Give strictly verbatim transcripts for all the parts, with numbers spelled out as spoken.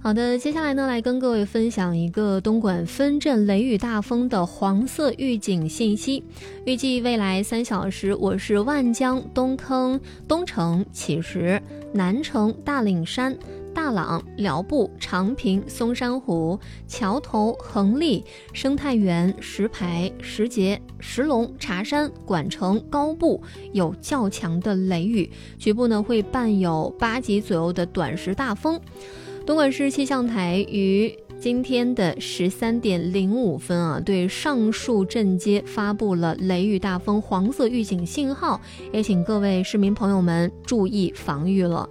好的，接下来呢，来跟各位分享一个东莞分镇雷雨大风的黄色预警信息。预计未来三小时，我市万江、东坑、东城、乞石、南城、大岭山、大朗、寮步、长平、松山湖、桥头、横沥、生态园、石牌、石碣、石龙、茶山、管城、高步有较强的雷雨，局部呢会伴有八级左右的短时大风。东莞市气象台于今天的十三点零五分啊，对上述镇街发布了雷雨大风黄色预警信号，也请各位市民朋友们注意防御了。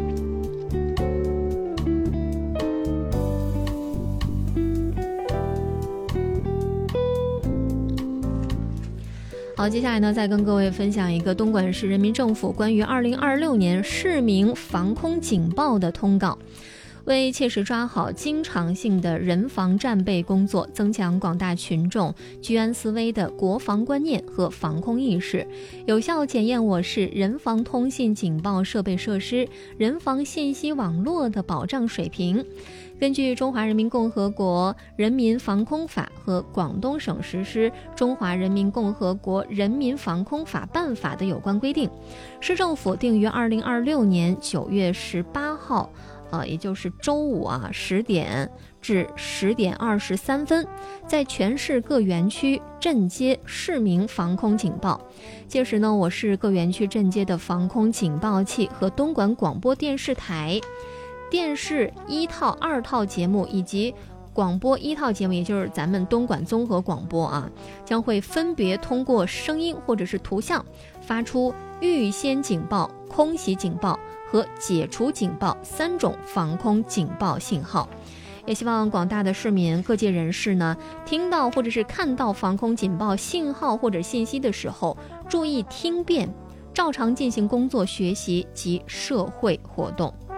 好，接下来呢，再跟各位分享一个东莞市人民政府关于二零二六年市民防空警报的通告。为切实抓好经常性的人防战备工作，增强广大群众居安思危的国防观念和防空意识，有效检验我市人防通信警报设备设施、人防信息网络的保障水平。根据《中华人民共和国人民防空法》和广东省实施《中华人民共和国人民防空法办法》的有关规定，市政府定于二零二六年九月十八号呃，也就是周五啊，十点至十点二十三分，在全市各园区镇街市民防空警报。届时呢，我市各园区镇街的防空警报器和东莞广播电视台电视一套、二套节目以及广播一套节目，也就是咱们东莞综合广播啊，将会分别通过声音或者是图像发出预先警报、空袭警报和解除警报三种防空警报信号。也希望广大的市民各界人士呢，听到或者是看到防空警报信号或者信息的时候，注意听辨，照常进行工作学习及社会活动。